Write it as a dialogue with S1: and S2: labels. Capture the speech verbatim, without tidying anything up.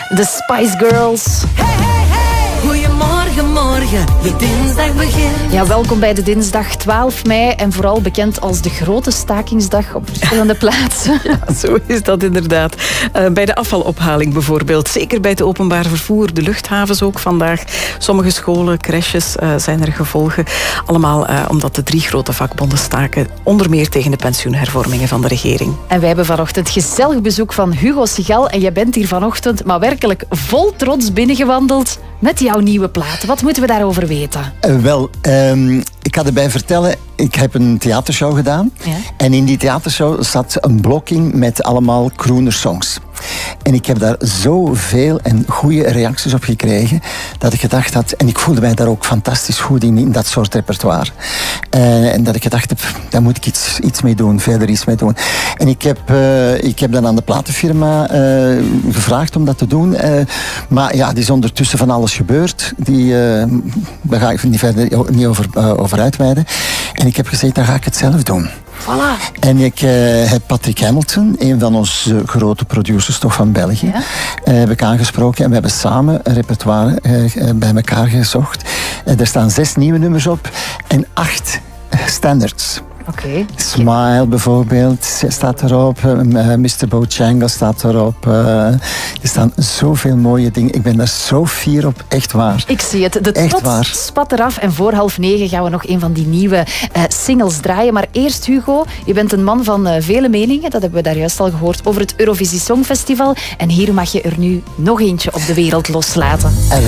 S1: de Spice Girls.
S2: Hey, hey, hey. Goedemorgen, morgen, je dinsdag begint.
S1: Ja, welkom bij de dinsdag twaalf mei en vooral bekend als de grote stakingsdag op verschillende plaatsen.
S3: Ja, zo is dat inderdaad. Uh, bij de afvalophaling bijvoorbeeld. Zeker bij het openbaar vervoer, de luchthavens ook vandaag. Sommige scholen, crèches uh, zijn er gevolgen. Allemaal uh, omdat de drie grote vakbonden staken. Onder meer tegen de pensioenhervormingen van de regering.
S1: En wij hebben vanochtend gezellig bezoek van Hugo Sigal. En jij bent hier vanochtend maar werkelijk vol trots binnengewandeld met jouw nieuwe plaat. Wat moeten we daarover weten?
S4: Uh, wel, um, ik ga erbij vertellen, ik heb een theatershow gedaan. Ja. En in die theatershow zat een blokking met allemaal crooner songs. En ik heb daar zoveel en goede reacties op gekregen, dat ik gedacht had, en ik voelde mij daar ook fantastisch goed in, in dat soort repertoire. Uh, en dat ik gedacht heb, daar moet ik iets, iets mee doen, verder iets mee doen. En ik heb, uh, ik heb dan aan de platenfirma uh, gevraagd om dat te doen. Uh, maar ja, die is ondertussen van alles gebeurd. Die, uh, daar ga ik niet verder niet over, uh, over uitweiden. En ik heb gezegd, dan ga ik het zelf doen.
S1: Voilà.
S4: En ik uh, heb Patrick Hamilton, een van onze grote producers toch van België, ja? uh, heb ik aangesproken en we hebben samen een repertoire uh, bij elkaar gezocht. Uh, er staan zes nieuwe nummers op en acht standards.
S1: Okay.
S4: Smile bijvoorbeeld staat erop, uh, mister Bojangle staat erop. Uh, er staan zoveel mooie dingen. Ik ben daar zo fier op, echt waar.
S1: Ik zie het. De trots spat eraf en voor half negen gaan we nog een van die nieuwe uh, singles draaien. Maar eerst Hugo, je bent een man van uh, vele meningen, dat hebben we daar juist al gehoord, over het Eurovisie Songfestival. En hier mag je er nu nog eentje op de wereld loslaten.
S4: En